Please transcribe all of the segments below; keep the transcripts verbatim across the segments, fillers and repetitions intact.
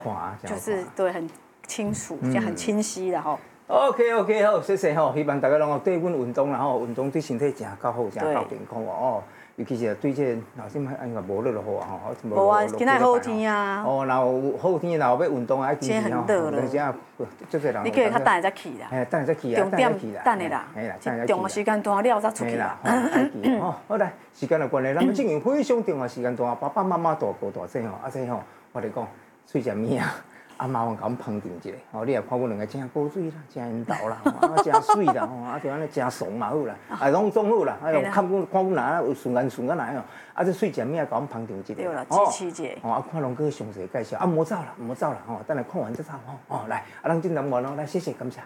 看， 就是对很清楚，这样很清晰的吼。 OK OK 好，谢谢吼，希望大家拢哦对阮运动啦吼，运动对身体真够好，真够健康哦。尤其是对这若什么按个无热就好啊吼， 无啊，今仔好天啊。 哦，然后有好天，然后要运动啊， 今天很热了。 这些人。 你叫伊较等下再去啦。 哎，等下再去啊， 重点等的啦。 哎啦， 重要时间段了再出去啦。 哦，好来，时间的关系，咱们进行非常重要时间段，爸爸妈妈大哥大姐吼，啊这吼，我哋讲水食物啊。啊，麻烦甲阮烹调一下，吼，你也看阮两个真高水啦，真缘投啦，啊，真水啦，吼，啊，就安尼真爽嘛好啦，啊，拢总好啦，啊，看阮看阮哪有顺眼顺眼来哦，啊，这水食物啊，甲阮烹调一下， 对啦，支持者， 哦，啊，看龙哥详细介绍，啊，莫走啦，莫走啦，吼，等下看完再走，吼，哦，来，啊，咱进谈完咯，来，谢谢，感谢。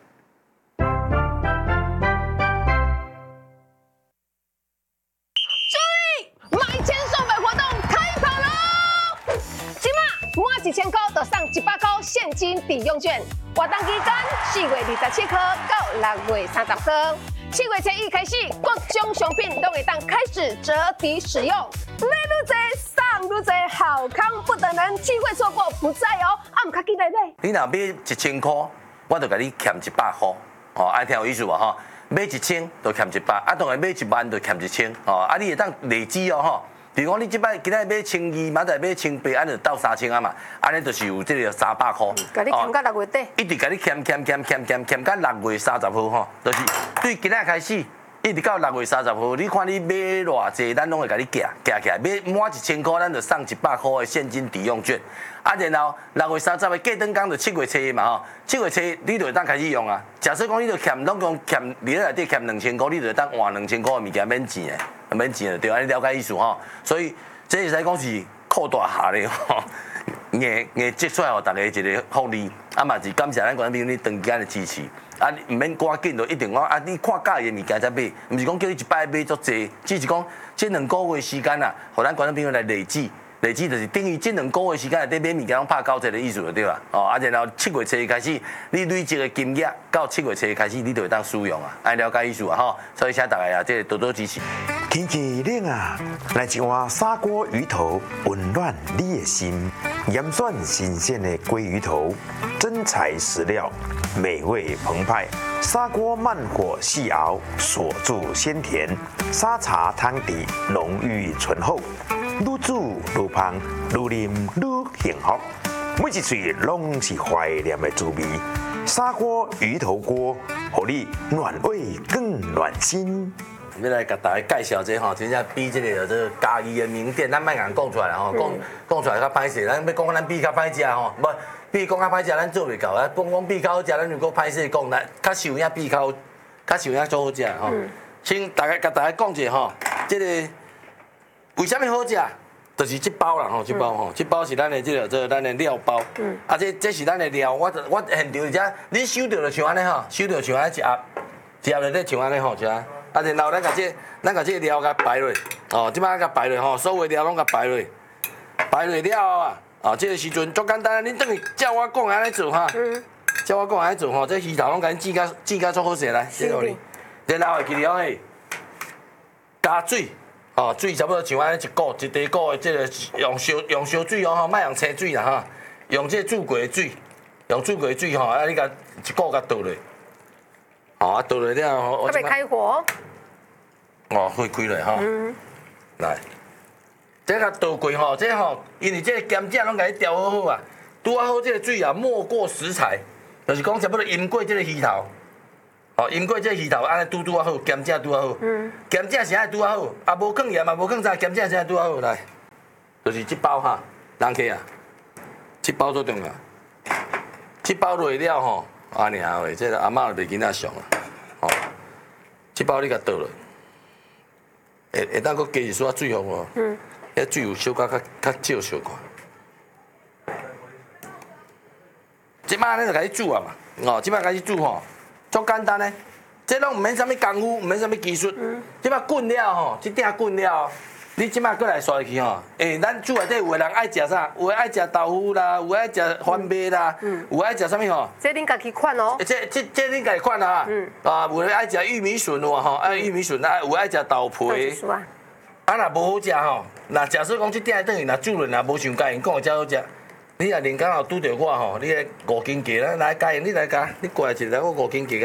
满一千块就送一百块现金抵用券，活动期间四月二十七号到六月三十号，七月初一开始，各种商品都会当开始折抵使用。买愈多送愈多，好康不等人，机会错过不再哦！啊，唔卡记得买。 你若买一千块，我就甲你欠一百块，哦，爱听有意思无吼？买一千就欠一百，啊，当然买一万就欠一千，哦，啊，你会当累积哦吼。比如讲，你即摆今仔买千二，明仔买千八，安就到三千啊嘛，安尼就是有这个三百块。 甲你欠到六月底， 一直甲你欠欠欠欠欠欠到六月三十号吼，就是对今仔开始，一直到六月三十号，你看你买偌济，咱拢会甲你夹夹起来，买满一千块，咱就送一百块的现金抵用券。啊，然后六月三十的过灯工就七月初嘛吼，七月初你就会当开始用啊。假设讲你就欠总共欠你内底欠两千块，你就会当换两千块的物件免钱的，免钱的对，安尼了解意思吼。所以这会使讲是扩大下咧吼，硬硬积出来互大家一个福利，啊嘛是感谢咱观众朋友你长期的支持。啊，唔免赶紧就一定讲啊，你看介意的物件才买，唔是讲叫你一摆买足济，只是讲这两个月时间啊，互咱观众朋友来累积。累积就是等于这两个月时间内底买物件拢拍九折的意思就对啦。哦，啊，然后七月初开始，你累积的金额到七月初开始，你就会当使用啊，爱了解意思啊吼。所以请大家啊，这多多支持。 天气冷啊，来一碗砂锅鱼头，温暖你的心。盐酸新鲜的鲑鱼头，真材实料，美味澎湃。砂锅慢火细熬，锁住鲜甜。沙茶汤底浓郁醇厚。愈煮愈香，愈啉愈幸福，每一嘴拢是怀念的滋味。砂锅鱼头锅，让你暖胃更暖心。 要来给大家介绍这吼，真正比这个这个嘉义的名店，咱莫硬讲出来吼，讲讲出来较歹势，咱要讲咱比较歹食吼，无比讲较歹食，咱做袂到啊。讲讲比较好食，咱如果歹势讲，咱较受影比较，较受影做好食吼。请大家给大家讲一下吼，这个。为什么好食？就是这包啦吼，这包吼，这包是咱的这个这个咱的料包。嗯。啊，这这是咱的料，我我现场而且你收到就像安尼吼，收到像安尼一盒，一盒内底像安尼吼，是啊。啊，然后咱甲这咱甲这料甲摆落，哦，即摆甲摆落吼，所有料拢甲摆落，摆落了后啊，啊，这个时阵足简单，恁等于照我讲安尼做哈。嗯。照我讲安尼做吼，这鱼头拢甲恁煎甲煎甲足好势来，这互你。然后会记了嘿，加水。哦，水差不多像安尼一股一茶股的，这个用烧用烧水哦吼，莫用清水啦哈，用这煮过的水，用煮过的水吼，啊你甲一股甲倒落，哦啊倒落了后， 特别开火。 哦，火开落哈。嗯。来，这甲倒过吼，这吼，因为这个咸酱拢甲你调好好啊，拄啊好这个水啊，没过食材，就是讲差不多淹过这个鱼头。哦，淹过这鱼头，安尼拄拄啊好，咸正拄啊好。嗯。咸正是安尼拄啊好，啊无放盐嘛，无放啥，咸正是安尼拄啊好来。就是这包哈，人客啊，这包最重要。这包落了吼，安尼啊喂，这个阿嬷就袂囡仔上啊。哦，这包你甲倒落，会会当搁加一撮水互无？嗯。迄水有小可较较少小可。即摆安尼就开始煮啊嘛，哦，即摆开始煮吼。足简单嘞，这拢唔免啥物功夫，唔免啥物技术。即摆滚了吼，即鼎滚了，你即摆过来刷去吼。诶，咱厝内底有个人爱食啥？有个爱食豆腐啦，有个爱食番麦啦，有个爱食啥物吼？ 这恁家己款哦。 这这这恁家己款啊。嗯。啊，有个爱食玉米笋喎吼，爱玉米笋啊，有个爱食豆皮。啊，若无好食吼，若假设讲即鼎等于若煮了，若无上介，讲会遮好食。 你若人刚好拄着我吼，你个五斤价，咱来加，你来加，你过来一来我五斤价。